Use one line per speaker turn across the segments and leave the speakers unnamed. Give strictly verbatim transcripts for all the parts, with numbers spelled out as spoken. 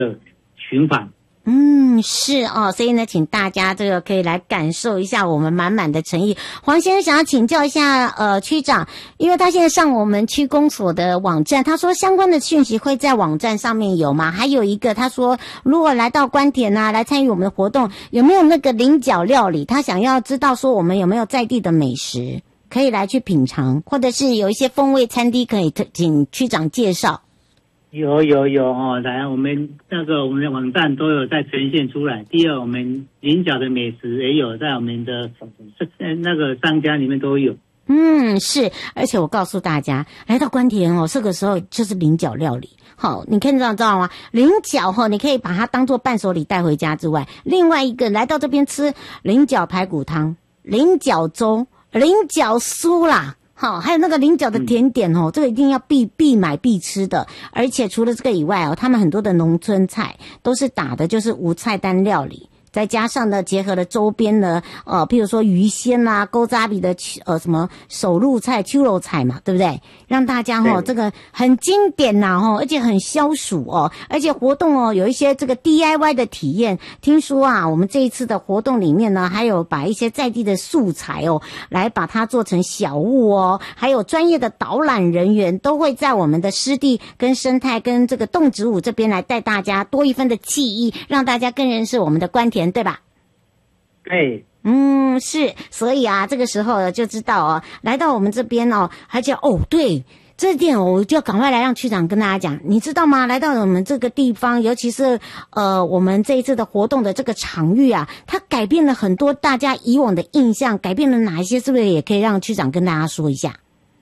的寻访。
嗯，是哦，所以呢，请大家这个可以来感受一下我们满满的诚意。黄先生想要请教一下，呃，区长，因为他现在上我们区公所的网站，他说相关的讯息会在网站上面有吗？还有一个，他说如果来到关田啊，来参与我们的活动，有没有那个菱角料理？他想要知道说我们有没有在地的美食可以来去品尝，或者是有一些风味餐厅可以请区长介绍。
有有有哦，来，我们那个我们的网站都有在呈现出来。第二，我们菱角的美食也有在我们的那个商家里面都有。
嗯，是，而且我告诉大家，来到关田哦，这个时候就是菱角料理。好，你可以知道知道吗？菱角哈，你可以把它当做伴手礼带回家之外，另外一个来到这边吃菱角排骨汤、菱角粥、菱角酥啦。好，还有那个菱角的甜点哦，嗯、这个一定要必必买必吃的。而且除了这个以外哦，他们很多的农村菜都是打的就是无菜单料理。再加上呢，结合了周边的呃，譬如说鱼鲜啦、勾扎比的呃什么手路菜、秋肉菜嘛，对不对？让大家哈、哦、这个很经典呐、啊、哈，而且很消暑哦，而且活动哦有一些这个 D I Y 的体验。听说啊，我们这一次的活动里面呢，还有把一些在地的素材哦，来把它做成小物哦，还有专业的导览人员都会在我们的湿地跟生态跟这个动植物这边来带大家多一分的记忆，让大家更认识我们的关田。对吧？
对，
嗯，是，所以啊，这个时候就知道哦，来到我们这边哦，还叫哦，对，这点我就赶快来让区长跟大家讲，你知道吗？来到我们这个地方，尤其是呃，我们这一次的活动的这个场域啊，它改变了很多大家以往的印象，改变了哪一些？是不是也可以让区长跟大家说一下？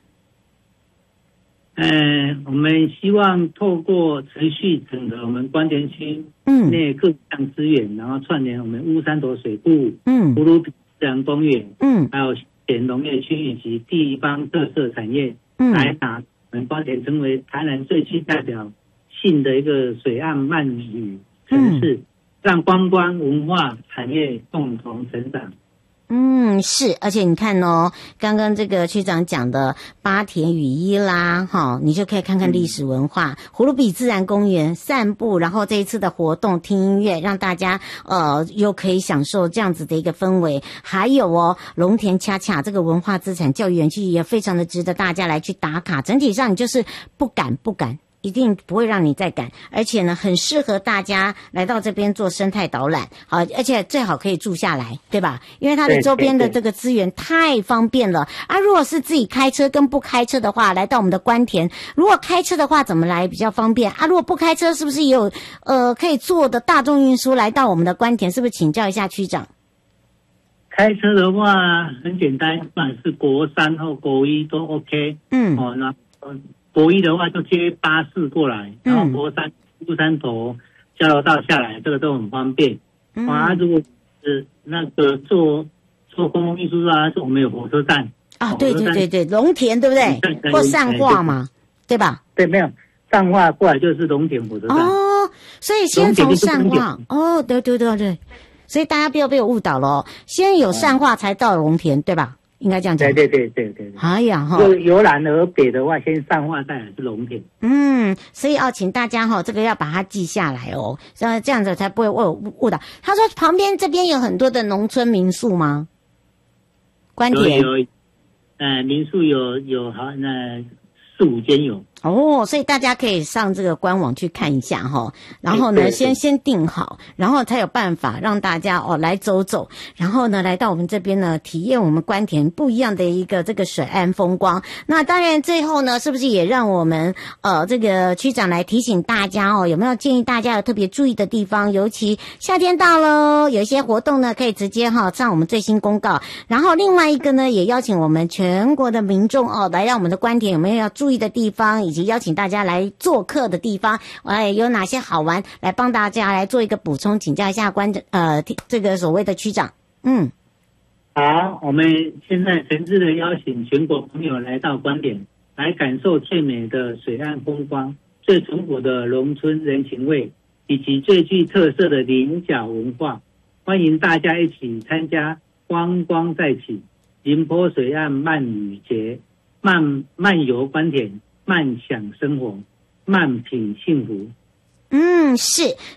呃，我们希望透过持续整合我们关田区内各项资源，嗯、然后串联我们乌山头水库、嗯，葫芦比自然公园，嗯，还有前农业区以及地方特色产业，嗯，来打我们关田成为台南最具代表性的一个水岸慢旅城市，嗯、让观光文化产业共同成长。
嗯，是，而且你看哦，刚刚这个区长讲的八田雨衣啦，哈，你就可以看看历史文化，葫芦比自然公园散步，然后这一次的活动听音乐，让大家呃又可以享受这样子的一个氛围。还有哦，龙田恰恰这个文化资产教育园区也非常的值得大家来去打卡。整体上你就是不敢不敢。一定不会让你再赶，而且呢，很适合大家来到这边做生态导览，好，而且最好可以住下来，对吧？因为它的周边的这个资源太方便了啊！如果是自己开车跟不开车的话，来到我们的关田，如果开车的话怎么来比较方便啊？如果不开车，是不是也有呃可以坐的大众运输来到我们的关田？是不是请教一下区长？
开车的话很简单，不管是国三或国一都 OK， 嗯，哦，那嗯。国一的话就接巴士过来，然后国三乌山头交流道下来，这个都很方便。嗯、啊，如果是那个坐坐公共运输啊，我们有火车站
啊，对对对对，龙田对不对？或善化嘛，对吧？
对，没有善化过来就是龙田火车站。
哦，所以先从善化，哦，对对对对，所以大家不要被我误导了哦，先有善化才到龙田，对吧？应该这样讲。
对对对对对。
哎呀哈，
就由南而北的话，先善化再来是龙田。
嗯，所以要请大家哈，这个要把它记下来哦，这样这样子才不会误误导。他说旁边这边有很多的农村民宿吗？关田
有有，呃，民宿有有好那四五间有。
哦，所以大家可以上这个官网去看一下哈，然后呢，先先定好，然后才有办法让大家哦来走走，然后呢来到我们这边呢，体验我们关田不一样的一个这个水岸风光。那当然最后呢，是不是也让我们呃这个区长来提醒大家哦，有没有建议大家有特别注意的地方？尤其夏天到了，有一些活动呢可以直接哈上我们最新公告。然后另外一个呢，也邀请我们全国的民众哦来到我们的关田有没有要注意的地方？以及邀请大家来做客的地方，哎，有哪些好玩？来帮大家来做一个补充，请教一下关呃这个所谓的区长。嗯，
好，我们现在诚挚的邀请全国朋友来到关田，来感受最美的水岸风光、最淳朴的农村人情味，以及最具特色的菱角文化。欢迎大家一起参加观光再起林坡水岸慢旅节，慢漫游关田。慢享生活，慢品幸福。
嗯，是。